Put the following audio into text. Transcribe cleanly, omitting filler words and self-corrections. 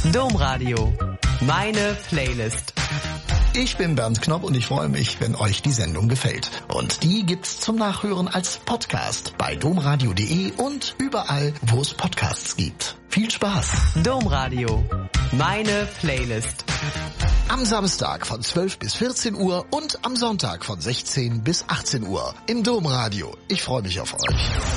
Domradio. Meine Playlist. Ich bin Bernd Knopp und ich freue mich, wenn euch die Sendung gefällt. Und die gibt's zum Nachhören als Podcast bei domradio.de und überall, wo es Podcasts gibt. Viel Spaß. Domradio. Meine Playlist. Am Samstag von 12 bis 14 Uhr und am Sonntag von 16 bis 18 Uhr im Domradio. Ich freue mich auf euch.